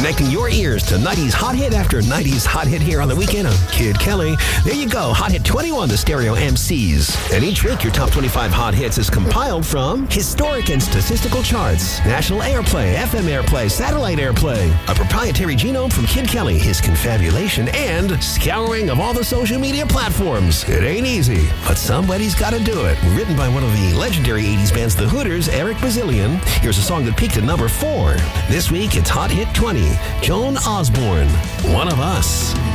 Connecting your ears to 90s hot hit after 90s hot hit here on the weekend on Kid Kelly. There you go, Hot Hit 21, the stereo MCs. And each week, your top 25 hot hits is compiled from historic and statistical charts, national airplay, FM airplay, satellite airplay, a proprietary genome from Kid Kelly, his confabulation, and scouring of all the social media platforms. It ain't easy, but somebody's got to do it. Written by one of the legendary 80s bands, The Hooters, Eric Bazillion. Here's a song that peaked at number 4. This week, it's Hot Hit 20, Joan Osborne, One of Us.